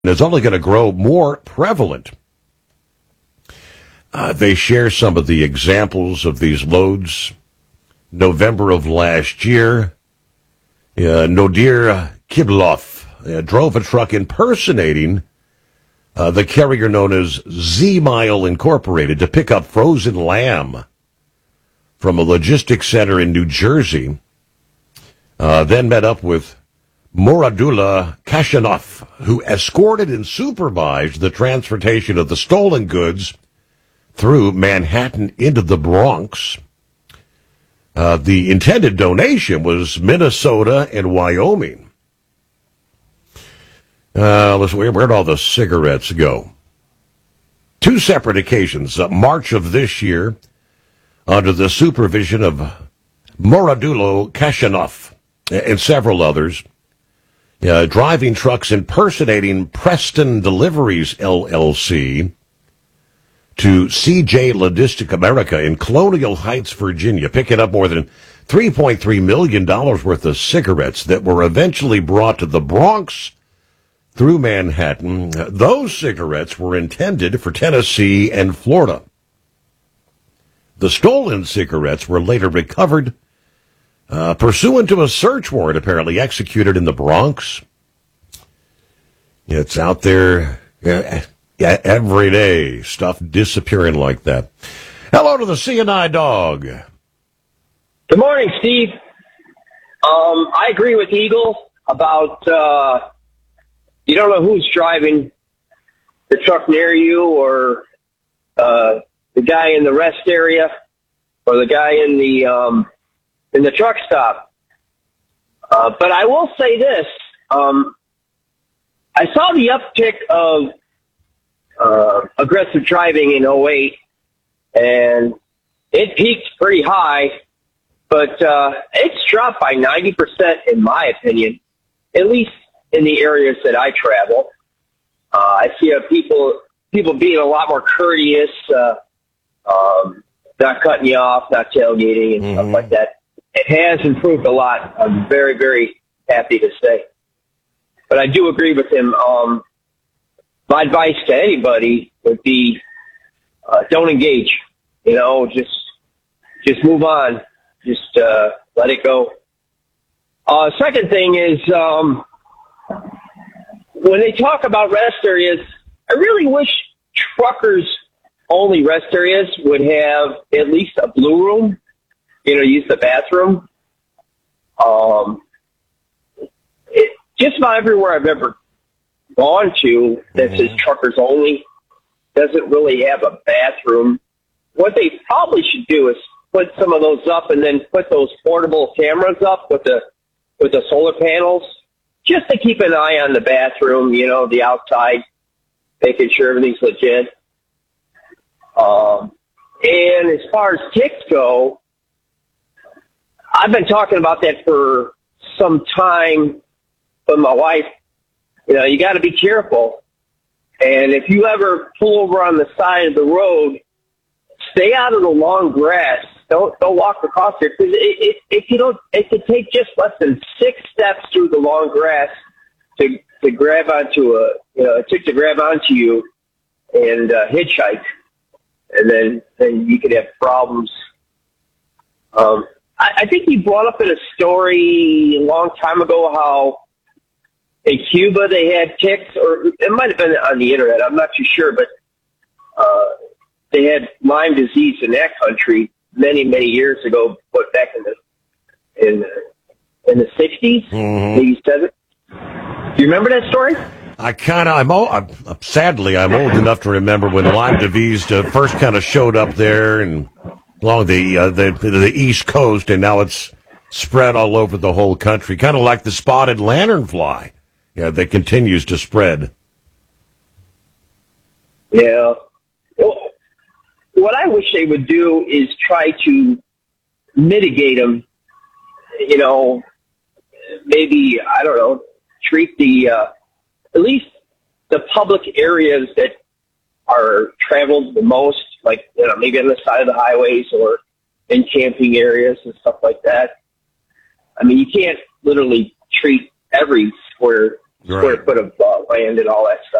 is only going to grow more prevalent. They share some of the examples of these loads. November of last year, Nodir Kiblov drove a truck impersonating the carrier known as Z-Mile Incorporated to pick up frozen lamb from a logistics center in New Jersey. Then met up with Muradullah Kashanov, who escorted and supervised the transportation of the stolen goods through Manhattan into the Bronx. The intended donation was Minnesota and Wyoming. Where'd all the cigarettes go? Two separate occasions. March of this year, under the supervision of Muradullah Kashanov and several others, driving trucks impersonating Preston Deliveries LLC to CJ Logistic America in Colonial Heights, Virginia, picking up more than $3.3 million worth of cigarettes that were eventually brought to the Bronx through Manhattan. Those cigarettes were intended for Tennessee and Florida. The stolen cigarettes were later recovered pursuant to a search warrant apparently executed in the Bronx. It's out there every day, stuff disappearing like that. Hello to the C&I dog. Good morning, Steve. I agree with Eagle about you don't know who's driving the truck near you, or the guy in the rest area, or the guy in the truck stop. But I will say this. I saw the uptick of aggressive driving in '08, and it peaked pretty high, but it's dropped by 90% in my opinion, at least in the areas that I travel. I see people being a lot more courteous, not cutting you off, not tailgating and stuff like that. It has improved a lot. I'm very, very happy to say. But I do agree with him. My advice to anybody would be, don't engage. Just move on. Just let it go. Second thing is, when they talk about rest areas, I really wish truckers only rest areas would have at least a blue room. Use the bathroom. Just about everywhere I've ever gone to that says truckers only doesn't really have a bathroom. What they probably should do is put some of those up and then put those portable cameras up with the solar panels, just to keep an eye on the bathroom, the outside, making sure everything's legit. And as far as ticks go, I've been talking about that for some time with my wife. You got to be careful. And if you ever pull over on the side of the road, stay out of the long grass. Don't walk across there, because it could take just less than 6 steps through the long grass to grab onto to grab onto you and hitchhike, and then you could have problems. I think you brought up in a story a long time ago how in Cuba they had ticks, or it might have been on the internet. I'm not too sure, but they had Lyme disease in that country many, many years ago, but back in the 60s, maybe 70s. Do you remember that story? Sadly, I'm old enough to remember when Lyme disease first kind of showed up there and along the East Coast, and now it's spread all over the whole country, kind of like the spotted lanternfly. That continues to spread. Yeah. Well, what I wish they would do is try to mitigate them. Maybe, I don't know, treat at least the public areas that are traveled the most, like, maybe on the side of the highways or in camping areas and stuff like that. I mean, you can't literally treat every square square foot of land and all that stuff.